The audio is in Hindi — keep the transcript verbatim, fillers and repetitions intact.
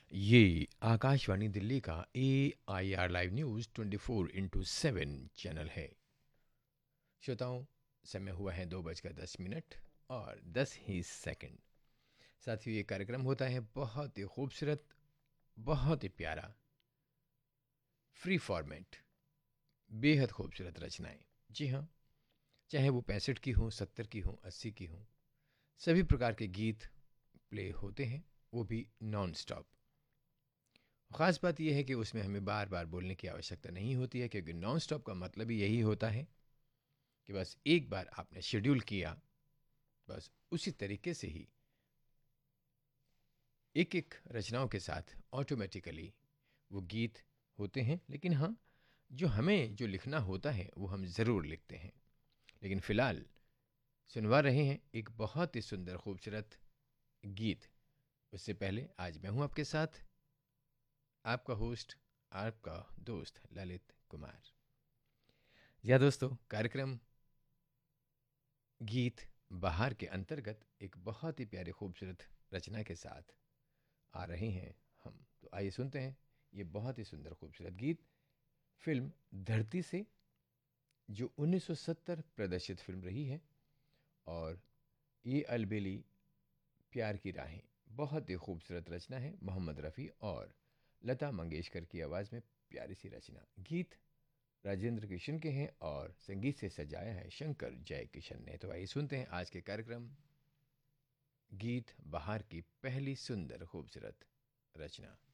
ये आकाशवाणी दिल्ली का ए I R live news twenty four into seven channel है। श्रोताओं, समय हुआ है दो बजकर दस मिनट और दस ही सेकंड। साथियों, ये कार्यक्रम होता है बहुत ही खूबसूरत, बहुत ही प्यारा, फ्री फॉर्मेट, बेहद खूबसूरत रचनाएं। जी हाँ, चाहे वो पैंसठ की हों, सत्तर की हों, अस्सी की हों, सभी प्रकार के गीत प्ले होते हैं, वो भी नॉन स्टॉप। ख़ास बात यह है कि उसमें हमें बार बार बोलने की आवश्यकता नहीं होती है, क्योंकि नॉन स्टॉप का मतलब ही यही होता है कि बस एक बार आपने शेड्यूल किया, बस उसी तरीके से ही एक एक रचनाओं के साथ ऑटोमेटिकली वो गीत होते हैं। लेकिन हाँ, जो हमें जो लिखना होता है वो हम ज़रूर लिखते हैं। लेकिन फ़िलहाल सुनवा रहे हैं एक बहुत ही सुंदर खूबसूरत गीत। उससे पहले आज मैं हूँ आपके साथ, आपका होस्ट, आपका दोस्त ललित कुमार। या दोस्तों, कार्यक्रम गीत बहार के अंतर्गत एक बहुत ही प्यारी खूबसूरत रचना के साथ आ रहे हैं हम। तो आइए सुनते हैं ये बहुत ही सुंदर खूबसूरत गीत फिल्म धरती से, जो उन्नीस सौ सत्तर प्रदर्शित फिल्म रही है। और ये अलबेली प्यार की राहें, बहुत ही खूबसूरत रचना है। मोहम्मद रफ़ी और लता मंगेशकर की आवाज़ में प्यारी सी रचना। गीत राजेंद्र किशन के हैं और संगीत से सजाया है शंकर जयकिशन ने। तो आइए सुनते हैं आज के कार्यक्रम गीत बहार की पहली सुंदर खूबसूरत रचना।